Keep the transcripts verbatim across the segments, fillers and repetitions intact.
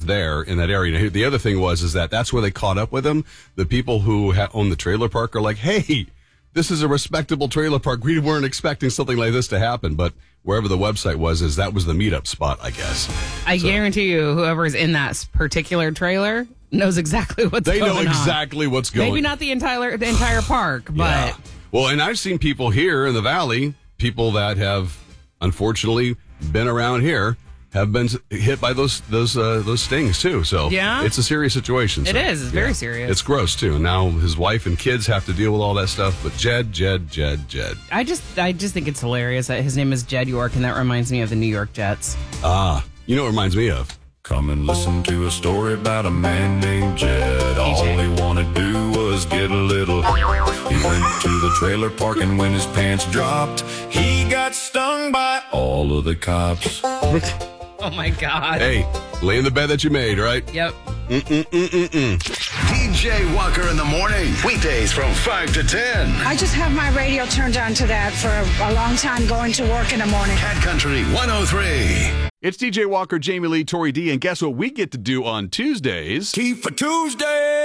there in that area. Now, the other thing was is that that's where they caught up with him. The people who ha- own the trailer park are like, hey, this is a respectable trailer park. We weren't expecting something like this to happen, but wherever the website was, is that was the meetup spot, I guess. I so, guarantee you, whoever's in that particular trailer knows exactly what's they going on. They know exactly on. what's going on. Maybe not the entire the entire park, but yeah. Well, and I've seen people here in the valley, people that have unfortunately been around here, have been hit by those those uh, those stings too. So yeah. it's a serious situation. It so, is. It's yeah. very serious. It's gross too. And now his wife and kids have to deal with all that stuff. But Jed, Jed, Jed, Jed. I just I just think it's hilarious that his name is Jed York, and that reminds me of the New York Jets. Ah, you know what it reminds me of? Come and listen to a story about a man named Jed. All he wanted to do was get a little. He went to the trailer park, and when his pants dropped, he got stung by all of the cops. Oh, my God. Hey, lay in the bed that you made, right? Yep. Mm-mm-mm-mm-mm. D J Walker in the morning. Weekdays from five to ten. I just have my radio turned on to that for a, a long time going to work in the morning. Cat Country one oh three. It's D J Walker, Jamie Lee, Tori D, and guess what we get to do on Tuesdays? Tea for Tuesday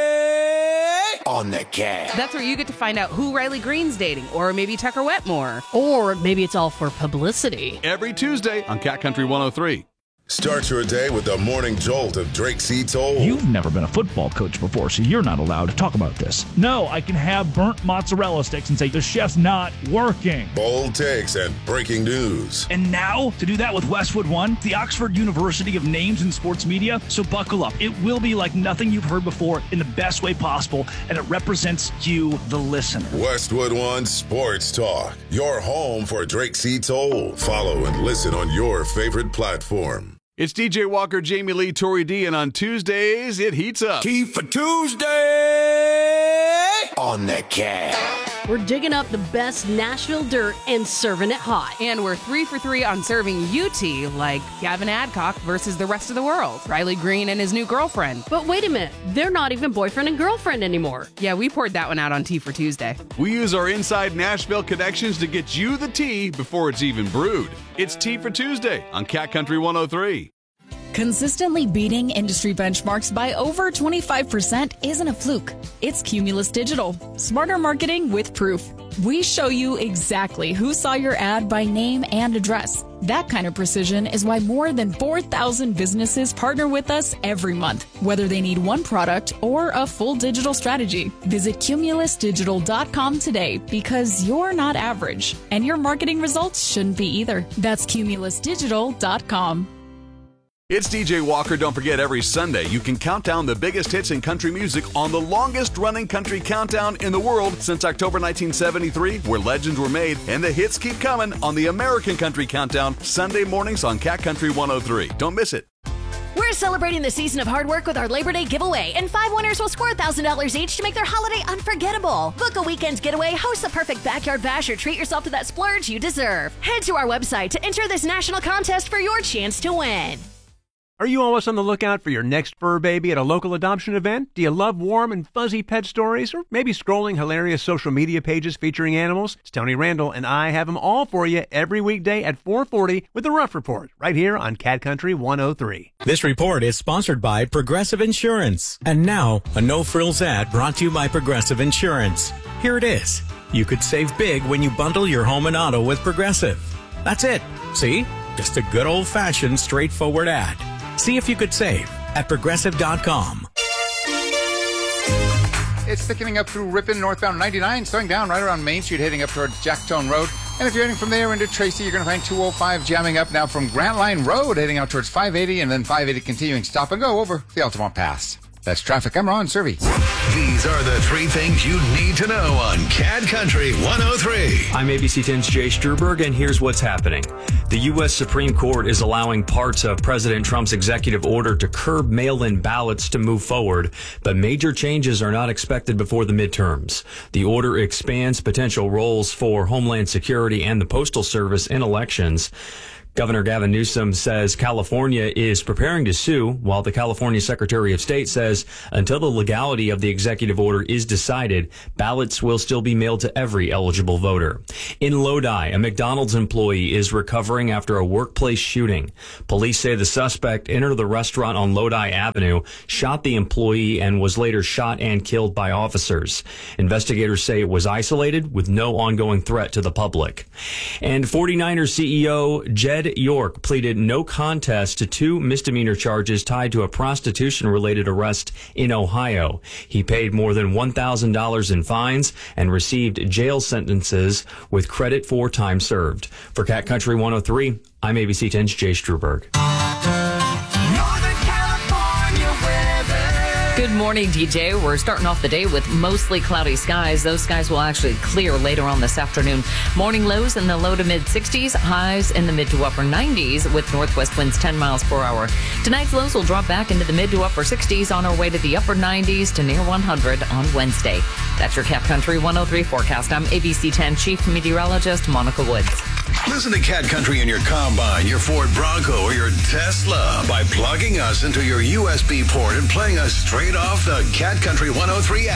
on the Cat. That's where you get to find out who Riley Green's dating, or maybe Tucker Wetmore. Or maybe it's all for publicity. Every Tuesday on Cat Country one oh three. Start your day with the morning jolt of Drake C. Toll. You've never been a football coach before, so you're not allowed to talk about this. No, I can have burnt mozzarella sticks and say the chef's not working. Bold takes and breaking news. And now, to do that with Westwood One, the Oxford University of Names in Sports Media. So buckle up. It will be like nothing you've heard before in the best way possible, and it represents you, the listener. Westwood One Sports Talk, your home for Drake C. Toll. Follow and listen on your favorite platform. It's D J Walker, Jamie Lee, Tori D, and on Tuesdays, it heats up. Tea for Tuesday on the Cat. We're digging up the best Nashville dirt and serving it hot. And we're three for three on serving you tea, like Gavin Adcock versus the rest of the world, Riley Green and his new girlfriend. But wait a minute, they're not even boyfriend and girlfriend anymore. Yeah, we poured that one out on Tea for Tuesday. We use our inside Nashville connections to get you the tea before it's even brewed. It's Tea for Tuesday on Cat Country one oh three. Consistently beating industry benchmarks by over twenty-five percent isn't a fluke. It's Cumulus Digital. Smarter marketing with proof. We show you exactly who saw your ad by name and address. That kind of precision is why more than four thousand businesses partner with us every month, whether they need one product or a full digital strategy. Visit cumulus digital dot com today, because you're not average, and your marketing results shouldn't be either. That's cumulus digital dot com. It's D J Walker. Don't forget, every Sunday you can count down the biggest hits in country music on the longest-running country countdown in the world since October nineteen seventy-three, where legends were made, and the hits keep coming on the American Country Countdown, Sunday mornings on Cat Country one oh three. Don't miss it. We're celebrating the season of hard work with our Labor Day giveaway, and five winners will score one thousand dollars each to make their holiday unforgettable. Book a weekend getaway, host the perfect backyard bash, or treat yourself to that splurge you deserve. Head to our website to enter this national contest for your chance to win. Are you always on the lookout for your next fur baby at a local adoption event? Do you love warm and fuzzy pet stories, or maybe scrolling hilarious social media pages featuring animals? It's Tony Randall, and I have them all for you every weekday at four forty with the Rough Report, right here on Cat Country one oh three. This report is sponsored by Progressive Insurance. And now, a no-frills ad brought to you by Progressive Insurance. Here it is. You could save big when you bundle your home and auto with Progressive. That's it. See? Just a good old-fashioned, straightforward ad. See if you could save at progressive dot com. It's thickening up through Ripon, northbound ninety-nine, slowing down right around Main Street, heading up towards Jacktone Road. And if you're heading from there into Tracy, you're going to find two oh five jamming up now from Grant Line Road, heading out towards five eighty, and then five eighty continuing stop and go over the Altamont Pass. That's traffic. I'm Ron Servey. These are the three things you need to know on Cat Country one oh three. I'm A B C ten's Jay Sturberg, and here's what's happening. The U S Supreme Court is allowing parts of President Trump's executive order to curb mail-in ballots to move forward, but major changes are not expected before the midterms. The order expands potential roles for Homeland Security and the Postal Service in elections. Governor Gavin Newsom says California is preparing to sue, while the California Secretary of State says until the legality of the executive order is decided, ballots will still be mailed to every eligible voter. In Lodi, a McDonald's employee is recovering after a workplace shooting. Police say the suspect entered the restaurant on Lodi Avenue, shot the employee, and was later shot and killed by officers. Investigators say it was isolated with no ongoing threat to the public. And 49ers C E O Jed York pleaded no contest to two misdemeanor charges tied to a prostitution-related arrest in Ohio. He paid more than one thousand dollars in fines and received jail sentences with credit for time served. For Cat Country one oh three, I'm A B C ten's Jay Struberg. Good morning, D J. We're starting off the day with mostly cloudy skies. Those skies will actually clear later on this afternoon. Morning lows in the low to mid sixties, highs in the mid to upper nineties with northwest winds ten miles per hour. Tonight's lows will drop back into the mid to upper sixties on our way to the upper nineties to near one hundred on Wednesday. That's your Cat Country one oh three forecast. I'm A B C ten Chief Meteorologist Monica Woods. Listen to Cat Country in your Combine, your Ford Bronco, or your Tesla by plugging us into your U S B port and playing us straight off the Cat Country one oh three app.